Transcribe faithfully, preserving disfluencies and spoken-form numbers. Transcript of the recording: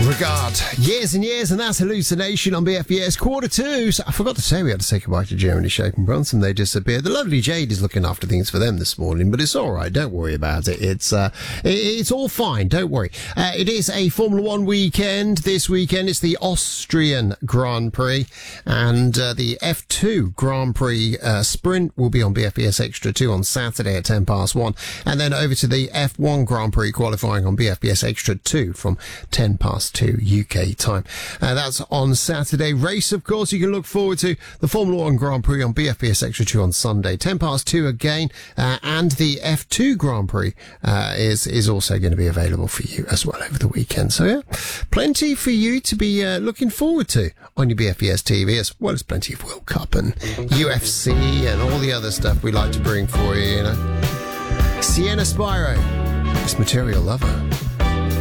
Regard. Years and years, and that's Hallucination on B F B S quarter two. So I forgot to say we had to say goodbye to Germany Shape and Bronson. They disappeared. The lovely Jade is looking after things for them this morning, but it's all right. Don't worry about it. It's uh, it, it's all fine. Don't worry. Uh, it is a Formula One weekend. This weekend it's the Austrian Grand Prix, and uh, the F two Grand Prix uh, Sprint will be on B F B S Extra two on Saturday at ten past one, and then over to the F one Grand Prix qualifying on B F B S Extra two from ten past two U K time. Uh, that's on Saturday. Race, of course, you can look forward to the Formula One Grand Prix on B F B S Extra two on Sunday, ten past two again, uh, and the F two Grand Prix uh, is is also going to be available for you as well over the weekend. So yeah, plenty for you to be uh, looking forward to on your B F B S T V, as well as plenty of World Cup and U F C and all the other stuff we like to bring for you, you know. Sienna Spyro, it's Material Lover.